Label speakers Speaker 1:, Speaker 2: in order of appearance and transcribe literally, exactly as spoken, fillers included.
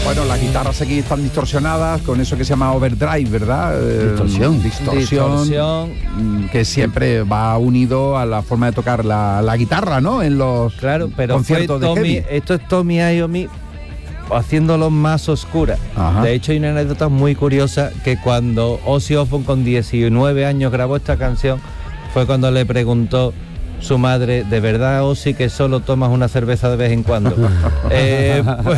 Speaker 1: Bueno, las guitarras aquí están distorsionadas con eso que se llama overdrive, ¿verdad?
Speaker 2: Distorsión.
Speaker 1: Distorsión. Distorsión. Que siempre va unido a la forma de tocar la, la guitarra, ¿no? En los
Speaker 3: claro, pero
Speaker 1: conciertos
Speaker 3: fue Tommy,
Speaker 1: de heavy.
Speaker 3: esto es Tommy Iommi haciéndolo más oscura.
Speaker 1: Ajá.
Speaker 3: De hecho, hay una anécdota muy curiosa que cuando Ozzy Osbourne con diecinueve años grabó esta canción fue cuando le preguntó su madre, ¿de verdad, Ozzy, que solo tomas una cerveza de vez en cuando? eh, pues,